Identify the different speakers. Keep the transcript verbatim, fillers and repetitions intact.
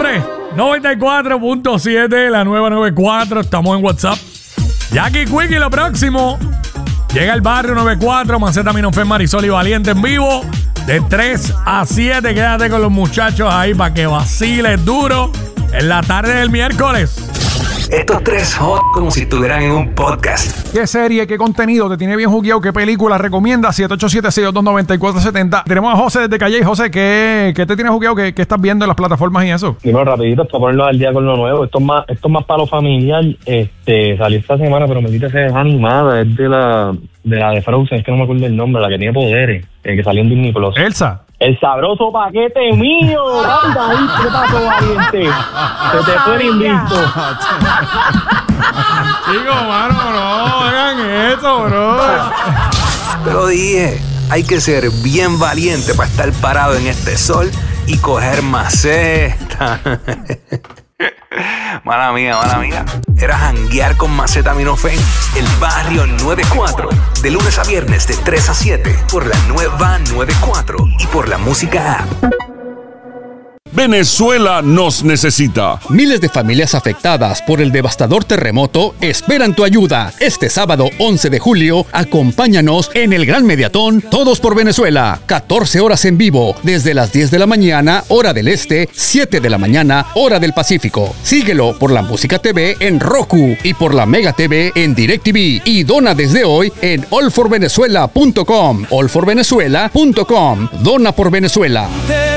Speaker 1: señores, noventa y cuatro punto siete, la nueva noventa y cuatro, estamos en WhatsApp. Jackie Quickie, lo próximo. Llega el barrio noventa y cuatro, Macetaminofen, Marisol y Valiente en vivo. De tres a siete, quédate con los muchachos ahí para que vaciles duro en la tarde del miércoles.
Speaker 2: Estos tres hot como si estuvieran en un podcast.
Speaker 3: ¿Qué serie, qué contenido te tiene bien jugueado? ¿Qué película recomiendas? siete ocho siete, seis dos dos, nueve cuatro siete cero. Tenemos a José desde Calle. José, ¿qué, qué te tiene jugueado? ¿Qué, ¿Qué estás viendo en las plataformas y eso?
Speaker 4: Primero, rapidito, para ponerlo al día con lo nuevo. Esto es más, esto es más para lo familiar. Este, salió esta semana, pero me quita ser animada. Es de la, de la de Frozen, es que no me acuerdo el nombre, la que tiene poderes, el que salió en Disney Plus.
Speaker 3: Elsa.
Speaker 4: El sabroso paquete mío. Anda ahí, ¿qué pasó, Valiente? Se te fue el invicto.
Speaker 3: Chico, mano, no hagan eso, bro.
Speaker 2: Pero dije, hay que ser bien valiente para estar parado en este sol y coger maceta. Mala mía, mala mía. Era janguear con Macetaminofen, el barrio noventa y cuatro. De lunes a viernes de tres a siete por la nueva noventa y cuatro y por la música app.
Speaker 5: Venezuela nos necesita.
Speaker 6: Miles de familias afectadas por el devastador terremoto esperan tu ayuda. Este sábado once de julio, acompáñanos en el Gran Mediatón Todos por Venezuela. catorce horas en vivo, desde las diez de la mañana, hora del este, siete de la mañana, hora del Pacífico. Síguelo por la Música T V en Roku y por la Mega T V en DirecTV. Y dona desde hoy en all for venezuela punto com. all for venezuela punto com. Dona por Venezuela.